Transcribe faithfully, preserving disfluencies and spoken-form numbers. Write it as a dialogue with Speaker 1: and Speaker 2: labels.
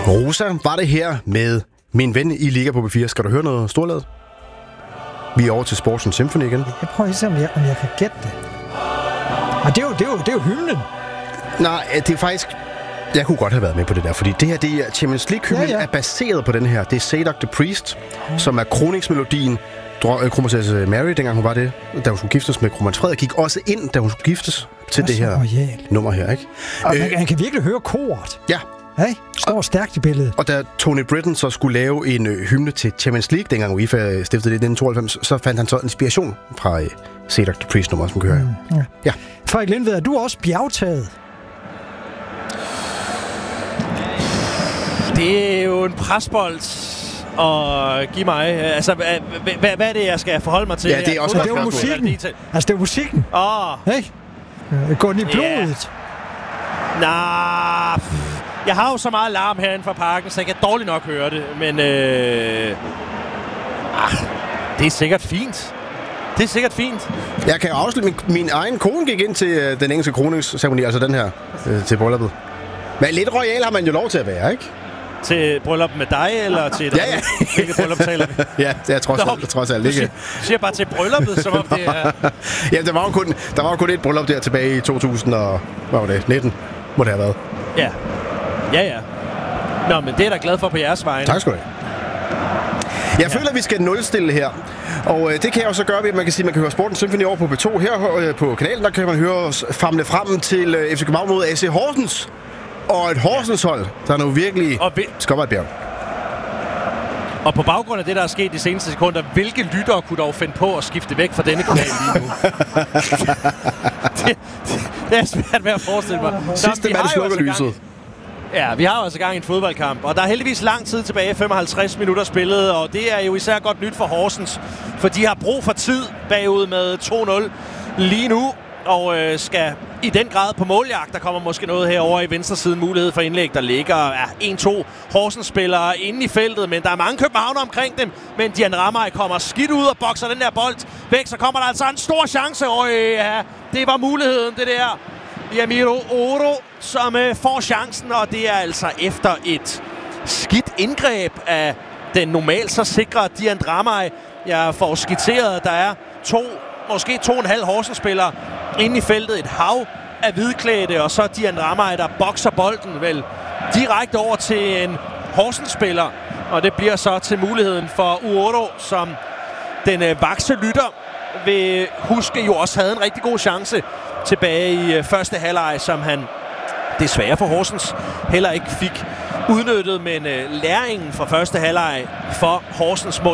Speaker 1: Rosa var det her med Min Ven i Liga på B fire. Skal du høre noget storladet? Vi er over til Sports Symphony igen.
Speaker 2: Jeg prøver at se, om jeg, om jeg kan gætte det. Og det er jo, det er jo, det er jo hymnen.
Speaker 1: Nej, det er faktisk... Jeg kunne godt have været med på det der, fordi det her, det er Champions League-hymnen, ja, ja. er baseret på den her. Det er Zadok the Priest, ja. som er kroningsmelodien. Kronprinsesse Mary, dengang hun var det, da hun skulle giftes med kronprins Frederik, gik også ind, da hun skulle giftes til det, det her royal. nummer her, ikke?
Speaker 2: Og øh, man, man kan virkelig høre koret.
Speaker 1: Ja.
Speaker 2: Hey, står stærkt i billedet.
Speaker 1: Og da Tony Britton så skulle lave en ø, hymne til Champions League, dengang UEFA stiftede det i nitten tooghalvfems, så fandt han så inspiration fra øh, Zadok the Priest nummer, som kører. Mm, ja. ja.
Speaker 2: Frederik Lindved, er du også bjergtaget?
Speaker 3: Det er jo en presbold og give mig... Altså, hvad, hvad, hvad er det, jeg skal forholde mig til?
Speaker 1: Ja, det er også...
Speaker 2: Det er jo musikken. Altså, det er musikken.
Speaker 3: Åh. Oh.
Speaker 2: Hey. Går den i blodet? Yeah.
Speaker 3: Nah, jeg har jo så meget larm herinde fra parken, så jeg kan dårligt nok høre det. Men øh, ah, det er sikkert fint. Det er sikkert fint.
Speaker 1: Jeg kan afslutte, min, min egen kone gik ind til øh, den engelske kroningsceremoni, altså den her, øh, til brylluppet. Men lidt royal har man jo lov til at være, ikke?
Speaker 3: Til bryllup med dig, eller til...
Speaker 1: Ja, ja.
Speaker 3: Hvilket bryllup taler vi?
Speaker 1: Ja, det er trods alt, trods alt ikke.
Speaker 3: Du siger bare til brylluppet, som om det er...
Speaker 1: Ja, der var jo kun, der var jo kun et bryllup der tilbage i to tusind og... Hvad var det? nitten må det have været.
Speaker 3: Ja. Ja, ja. Nå, men det er da glad for på jeres vegne.
Speaker 1: Tak skal du have. Jeg ja. føler, at vi skal nulstille her. Og øh, det kan jeg også gøre ved, at man kan sige, at man kan høre Sportens Symphony over på B to. Her øh, på kanalen, der kan man høre os famle frem til øh, F C København mod A C Horsens. Og et Horsens-hold, der er nu virkelig vi- skubber et bjerg.
Speaker 3: Og på baggrund af det, der er sket de seneste sekunder, hvilke lyttere kunne dog finde på at skifte væk fra denne kanal lige nu? det, det, det er svært ved at forestille mig.
Speaker 1: Sidste mand slukker lyset.
Speaker 3: Ja, vi har jo altså gang i en fodboldkamp, og der er heldigvis lang tid tilbage, femoghalvtreds minutter spillet, og det er jo især godt nyt for Horsens, for de har brug for tid bagud med to nul lige nu, og øh, skal i den grad på måljagt. Der kommer måske noget herovre i venstre side, mulighed for indlæg, der ligger ja, en to Horsens-spillere inde i feltet, men der er mange københavner omkring dem, men Dian Ramay kommer skidt ud og bokser den der bold væk, så kommer der altså en stor chance, og øh, ja, det var muligheden, det der. Yamiro Oro, som øh, får chancen, og det er altså efter et skidt indgreb af den normalt så sikre Dian Ramay. Jeg får skitseret, at der er to, måske to og en halv Horsens-spillere inde i feltet. Et hav af hvidklædte, og så Dian Ramay, der bokser bolden vel direkte over til en Horsens-spiller. Og det bliver så til muligheden for Uoro, som den øh, vakse lytter vil huske jo også havde en rigtig god chance tilbage i øh, første halvleg, som han desværre for Horsens heller ikke fik udnyttet, men øh, læringen fra første halvleg for Horsens må